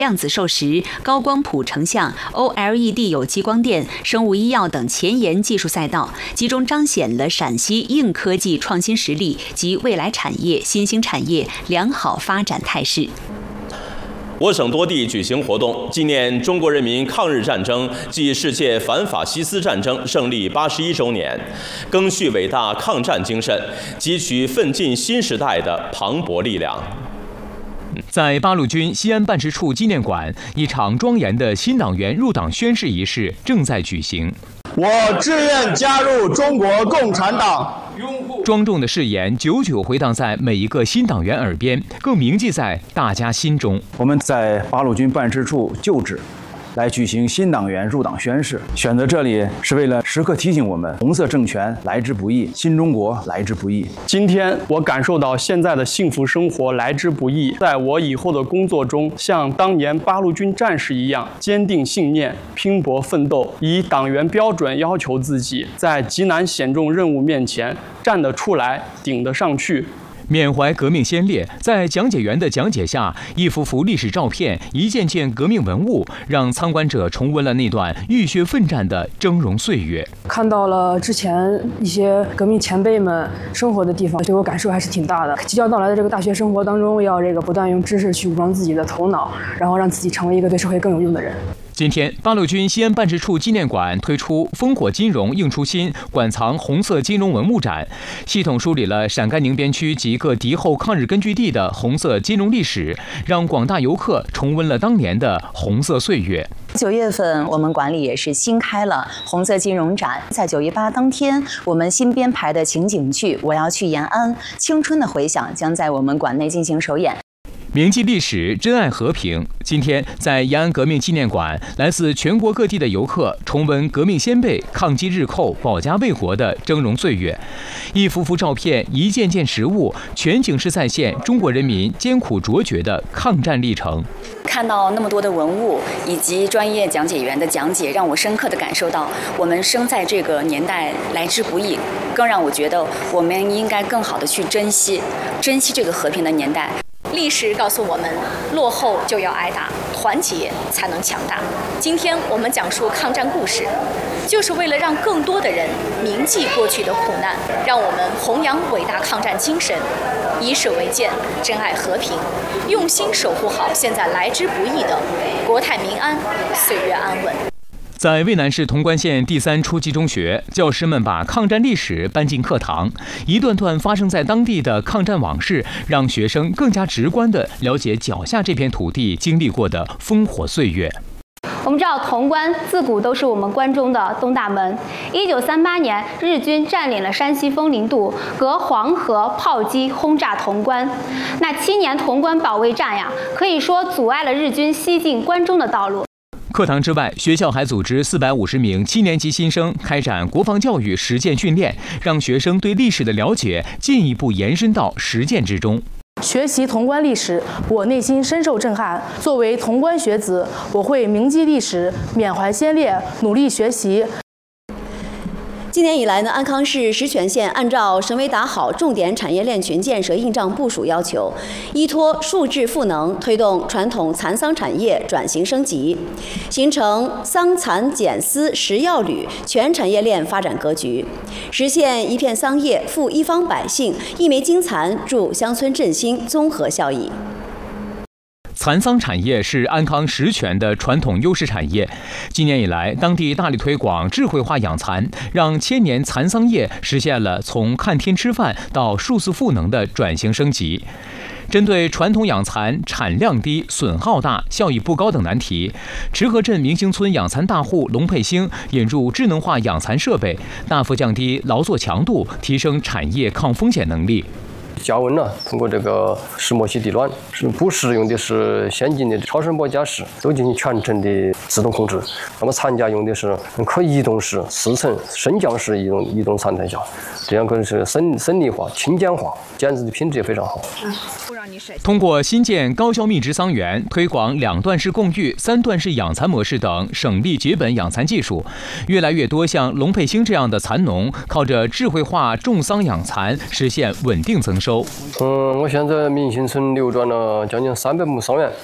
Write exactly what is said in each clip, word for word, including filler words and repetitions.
量子授时、高光谱成像、O L E D 有机光电、生物医药等前沿技术赛道，集中彰显了陕西硬科技创新实力及未来产业、新兴产业良好发展态势。 我省多地举行活动，纪念中国人民抗日战争暨世界反法西斯战争胜利八十一周年，赓续伟大抗战精神，汲取奋进新时代的磅礴力量。 在八路军西安办事处纪念馆，一场庄严的新党员入党宣誓仪式正在举行。 我志愿加入中国共产党。 庄重的誓言久久回荡在每一个新党员耳边，更铭记在大家心中。 我们在八路军办事处旧址来举行新党员入党宣誓，选择这里是为了时刻提醒我们，红色政权来之不易，新中国来之不易。 今天我感受到现在的幸福生活来之不易，在我以后的工作中，像当年八路军战士一样，坚定信念，拼搏奋斗，以党员标准要求自己，在极难险重任务面前站得出来，顶得上去。 缅怀革命先烈，在讲解员的讲解下，一幅幅历史照片，一件件革命文物，让参观者重温了那段浴血奋战的峥嵘岁月。 看到了之前一些革命前辈们生活的地方，对我感受还是挺大的。即将到来的这个大学生活当中，要这个不断用知识去武装自己的头脑，然后让自己成为一个对社会更有用的人。 今天，八路军西安办事处纪念馆推出“烽火金融映初心”馆藏红色金融文物展，系统梳理了陕甘宁边区及各敌后抗日根据地的红色金融历史，让广大游客重温了当年的红色岁月。 九月份，我们馆里也是新开了红色金融展。在九一八当天，我们新编排的情景剧《我要去延安》，青春的回响将在我们馆内进行首演。 铭记历史，珍爱和平。今天，在延安革命纪念馆，来自全国各地的游客重温革命先辈抗击日寇、保家卫国的峥嵘岁月。一幅幅照片，一件件实物，全景式再现中国人民艰苦卓绝的抗战历程。 看到那么多的文物以及专业讲解员的讲解，让我深刻地感受到我们生在这个年代来之不易，更让我觉得我们应该更好地去珍惜，珍惜这个和平的年代。 历史告诉我们，落后就要挨打，团结才能强大。今天我们讲述抗战故事，就是为了让更多的人铭记过去的苦难，让我们弘扬伟大抗战精神，以史为鉴，珍爱和平，用心守护好现在来之不易的国泰民安、岁月安稳。 在渭南市潼关县第三初级中学，教师们把抗战历史搬进课堂，一段段发生在当地的抗战往事，让学生更加直观地了解脚下这片土地经历过的烽火岁月。 我们知道潼关自古都是我们关中的东大门。一九三八年，日军占领了山西丰宁渡，隔黄河炮击轰炸潼关。那七年潼关保卫战呀，可以说阻碍了日军西进关中的道路。 课堂之外，学校还组织四百五十名七年级新生开展国防教育实践训练，让学生对历史的了解进一步延伸到实践之中。 学习潼关历史，我内心深受震撼。作为潼关学子，我会铭记历史，缅怀先烈，努力学习。 今年以来呢，安康市石泉县按照省委打好重点产业链群建设硬仗部署要求，依托数质赋能，推动传统蚕桑产业转型升级，形成桑蚕茧丝食药旅全产业链发展格局，实现一片桑叶富一方百姓，一枚金蚕助乡村振兴综合效益。 蚕桑产业是安康石泉的传统优势产业。今年以来，当地大力推广智慧化养蚕，让千年蚕桑业实现了从看天吃饭到数字赋能的转型升级。针对传统养蚕产量低、损耗大、效益不高等难题，池河镇明星村养蚕大户龙佩兴引入智能化养蚕设备，大幅降低劳作强度，提升产业抗风险能力。 加温呢，通过这个石磨洗地暖，是不是用的是先进的超声波加湿，都进行全程的自动控制。那么蚕架用的是可移动式四层升降式移动移动蚕台架，这样可能是省省力化、轻简化，剪纸的品质也非常好。 通过新建高效密植桑园，推广两段式共育、三段式养蚕模式等省力绝本养蚕技术，越来越多像龙佩兴这样的蚕农，靠着智慧化种桑养蚕，实现稳定增收。 嗯，我现在明星村流转了将近三百亩桑园，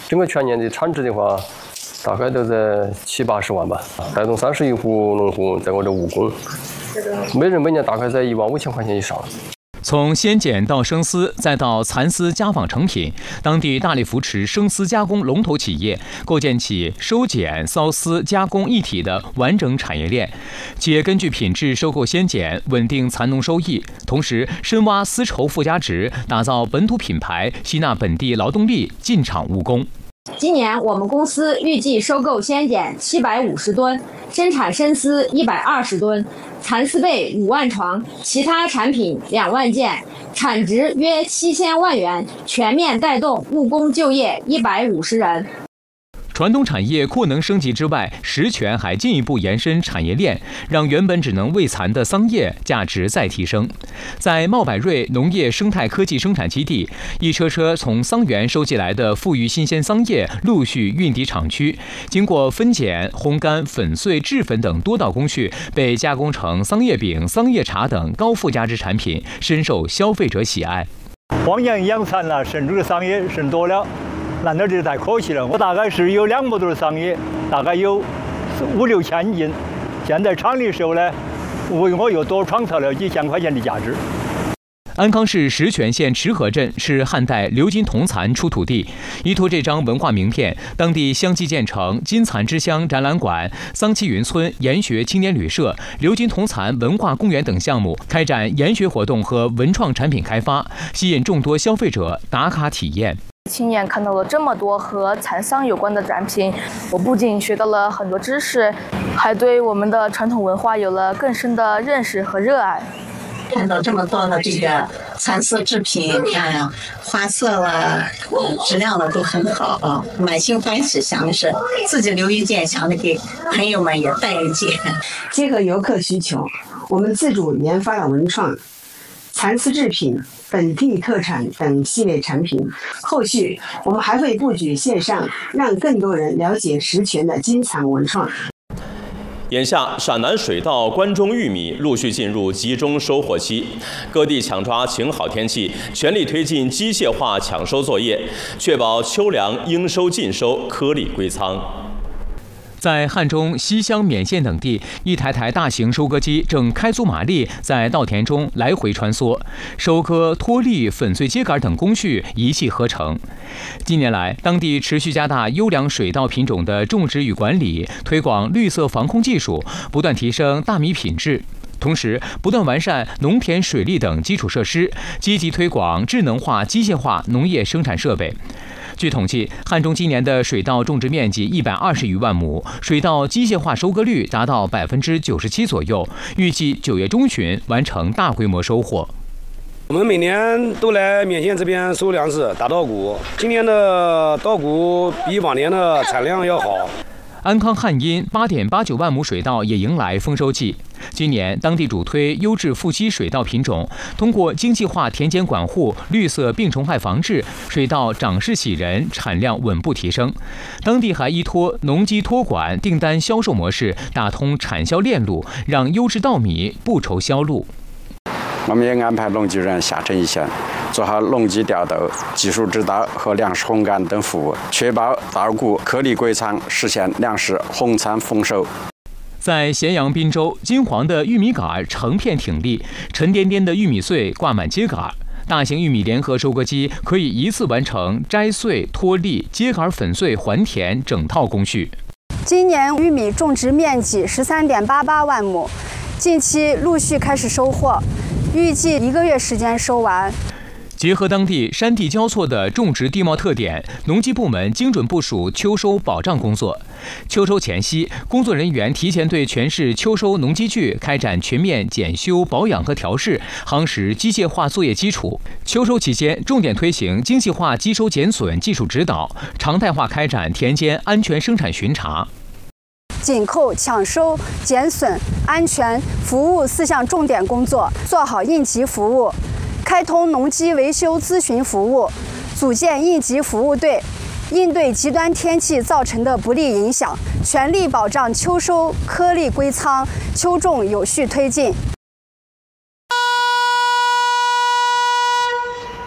整个全年的产值的话，大概都在七八十万吧，带动三十一户农户在我这务工，每人每年大概在一万五千块钱以上。 从鲜碱到生丝，再到蚕丝家纺成品，当地大力扶持生丝加工龙头企业，构建起收碱、缫丝加工一体的完整产业链。企业根据品质收购鲜碱，稳定蚕农收益，同时深挖丝绸附加值，打造本土品牌，吸纳本地劳动力进厂务工。 今年我们公司预计收购鲜碱七百五十吨，生产生丝一百二十吨，蚕丝被五万床，其他产品两万件，产值约七千万元，全面带动务工就业一百五十人。 传统产业扩能升级之外，实权还进一步延伸产业链，让原本只能喂蚕的桑叶价值再提升。在茂百瑞农业生态科技生产基地，一车车从桑园收集来的富裕新鲜桑叶陆续运抵厂区，经过分拣、烘干、粉碎、制粉等多道工序，被加工成桑叶饼、桑叶茶等高附加值产品，深受消费者喜爱。 黄养养蚕了，生出的桑叶生多了。那那就太可惜了。我大概是有两亩多的桑叶，大概有五六千斤。现在厂里收呢，为我又多创造了几千块钱的价值。 安康市石泉县池河镇是汉代鎏金铜蚕出土地，依托这张文化名片，当地相继建成金蚕之乡展览馆、桑栖云村研学青年旅社、鎏金铜蚕文化公园等项目，开展研学活动和文创产品开发，吸引众多消费者打卡体验。 亲眼看到了这么多和蚕桑有关的展品，我不仅学到了很多知识，还对我们的传统文化有了更深的认识和热爱。 看到这么多的这个蚕丝制品，哎呀，花色了、质量了都很好啊，满心欢喜，想的是自己留一件，想着给朋友们也带一件。 结合游客需求，我们自主研发了文创、蚕丝制品、本地特产等系列产品。后续我们还会布局线上，让更多人了解石泉的金蚕文创。 眼下，陕南水稻、关中玉米陆续进入集中收获期，各地抢抓晴好天气，全力推进机械化抢收作业，确保秋粮应收尽收，颗粒归仓。 在汉中、西乡、勉县等地，一台台大型收割机正开足马力在稻田中来回穿梭，收割、脱粒、粉碎秸秆等工序一气呵成。近年来，当地持续加大优良水稻品种的种植与管理，推广绿色防控技术，不断提升大米品质。同时，不断完善农田水利等基础设施，积极推广智能化、机械化农业生产设备。据统计，汉中今年的水稻种植面积一百二十余万亩，水稻机械化收割率达到百分之九十七左右，预计九月中旬完成大规模收获。 我们每年都来勉县这边收粮食、打稻谷，今年的稻谷比往年的产量要好。 安康汉阴八点八九万亩水稻也迎来丰收季。今年当地主推优质富瘠水稻品种，通过精细化田间管护、绿色病虫害防治，水稻长势喜人，产量稳步提升。当地还依托农机托管订单销售模式，打通产销链路，让优质稻米不愁销路。 我们也安排农机人下沉一线，做好农机调度、技术指导和粮食烘干等服务，确保稻谷颗粒归仓，实现粮食丰产丰收。 在咸阳滨州，金黄的玉米杆成片挺立，沉甸甸的玉米穗挂满秸秆。大型玉米联合收割机可以一次完成摘穗、脱粒、秸秆粉碎、还田整套工序。 今年玉米种植面积十三点八八万亩，近期陆续开始收获，预计一个月时间收完。 结合当地山地交错的种植地貌特点，农机部门精准部署秋收保障工作。秋收前夕，工作人员提前对全市秋收农机具开展全面检修、保养和调试，夯实机械化作业基础。秋收期间，重点推行精细化机收减损技术指导，常态化开展田间安全生产巡查。 紧扣抢收、减损、安全、服务四项重点工作，做好应急服务。开通农机维修咨询服务，组建应急服务队，应对极端天气造成的不利影响，全力保障秋收颗粒归仓、秋种有序推进。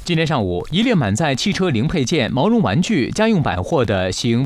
今天上午，一列满载汽车零配件、毛绒玩具、家用百货的行